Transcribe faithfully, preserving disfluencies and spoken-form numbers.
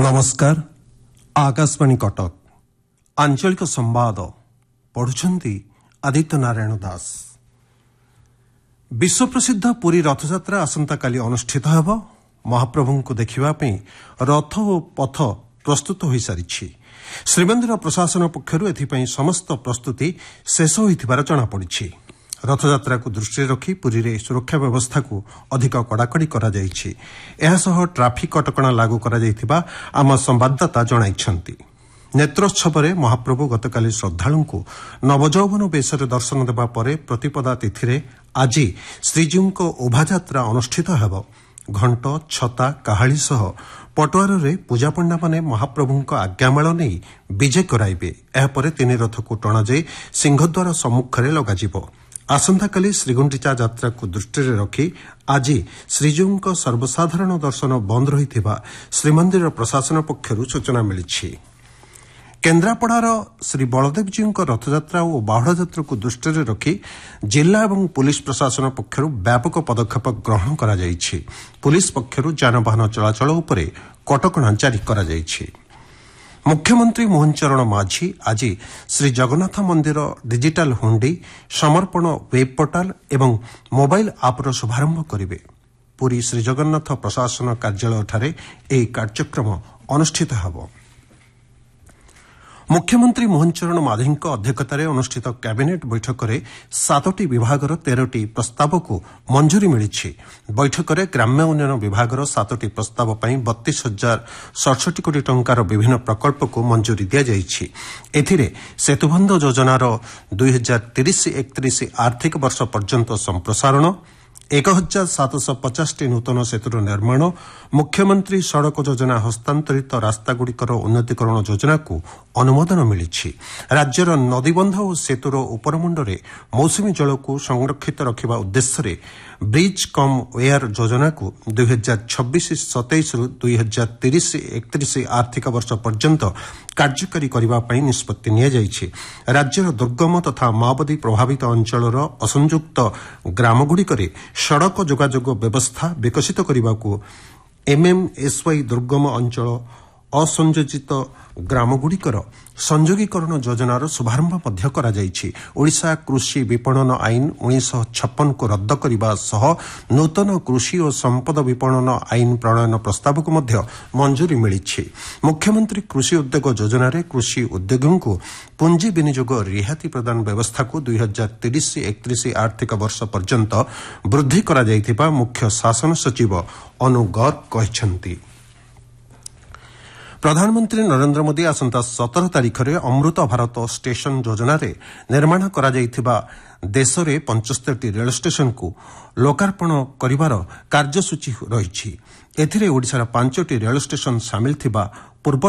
नमस्कार आकाशवाणी कटक आंचलिक संवाद पढ़ुछंती आदित्य नारायण दास। विश्व प्रसिद्ध पुरी रथयात्रा आसंता काली अनुष्ठित हेब। महाप्रभु को देखिबा पई रथ और पथ प्रस्तुत हो सारी। श्रीमंदिर प्रशासन पक्षरु एथिपई समस्त प्रस्तुति शेष होइथिबार जणा पड़िछि। रथयात्रा को दृष्टि रखी पुरी रे सुरक्षा व्यवस्था को अधिक कड़ाकड़ी करा जायछि। एहासह ट्राफिक कटकणा लागू करा जायथिबा आम संवाददाता जणाइछन्ति। नेत्रोत्सव में महाप्रभु गतकाली श्रद्धालु को नवजौवन बेशरे दर्शन देबा परे प्रतिपदा तिथि आज श्रीजीव उभायात्रा अनुष्ठित हेब। घंट छता काहाली सह पटुआर रे पूजापंडा माने महाप्रभु आज्ञामाल नहीं विजे कराइबे। एहापरे तीन रथ को टणा जाई सिंहद्वार सम्मुखरे लगाजिबो। आसंताकाली श्रीगुंडिचा यात्रा को दृष्टि रखी आज श्रीजीव सर्वसाधारण दर्शन बंद रही श्रीमंदिर प्रशासन पक्षरु सूचना मिली। केन्द्रापड़ार श्री बलदेवजी रथयात्रा और बाहुड़ा यात्रा को दृष्टि रखी जिला और पुलिस प्रशासन पक्षरु व्यापक पदक्षेप ग्रहण करा जायछि। पुलिस पक्षरु जानवाहन चलाचल उपरे कटकणा जारी करा जायछि। मुख्यमंत्री मोहन चरण माझी आज श्री जगन्नाथ मंदिर डिजिटाल हुंडी समर्पण वेब पोर्टाल एवं मोबाइल आप्र शुभारंभ करेंगे। पुरी श्री जगन्नाथ प्रशासन कार्यालय ठारे यह कार्यक्रम अनुष्ठित हेब। मुख्यमंत्री मोहन चरण माझी अध्यक्षतार अनुष्ठित कैबिनेट बैठक में सातटी विभागर तेरटी प्रस्ताव को मंजूरी मिली। बैठक में ग्राम्य उन्नयन विभागर सातटी प्रस्ताव पर बत्तीस हजार सड़सठ कोटी टंकार विभिन्न प्रकल्प को मंजूरी दि जाइछि। एथिरे सेतुबंध योजनार दुई हजार तीस एकतीस आर्थिक वर्ष पर्यंत संप्रसारण, एक हजार सातश पचास टी नूतन सेतुर निर्माण, मुख्यमंत्री सड़क योजना हस्तांतरित रास्तागुड़िकर उन्नतीकरण योजना को अनुमोदन मिली। राज्यर नदीबंध और सेतुर उपरमुंडे मौसुमी जल को संरक्षित रखा उद्देश्य ब्रिज कम वेयर योजना को दुई हजार छब्बीस सतैश रु दुई हजार तीस एकतीस आर्थिक वर्ष पर्यंत कार्यकारी करने निष्पत्ति नियाଯାଇଛି। राज्यर दुर्गम तथा माओवादी प्रभावित अंचलर असंयुक्त ग्रामगुड़िकरे सड़क जोगाजोग व्यवस्था विकसित करने को एमएमएसवाई दुर्गम अंचल असंयोजित ग्रामगुड़िकर संयोगीकरण योजनार शुभारंभ मध्य करा जायछि। ओडिशा कृषि विपणन आईन उन्नीस छप्पन को रद्द करने सह नूतन कृषि और संपद विपणन आईन प्रणयन प्रस्ताव को मध्य मंजूरी मिली। मुख्यमंत्री कृषि उद्योग योजना रे कृषि उद्योगों को पुंजी विनियोग रिहाती प्रदान व्यवस्था को दुई हजार तीस एकतीस आर्थिक वर्ष पर्यंत वृद्धि करा जायथिबा मुख्य शासन सचिव अनु गर्ग कहिसंती। प्रधानमंत्री नरेंद्र मोदी आसंता सतर तारीख में अमृत भारत स्टेशन योजना रे निर्माण करा जायथिबा देश में पंचस्तरी रेल स्टेशन को लोकार्पण करिवार कार्यसूची रही। एथिरे ओडिशार पांचटी रेल स्टेशन सामिल थिबा पूर्व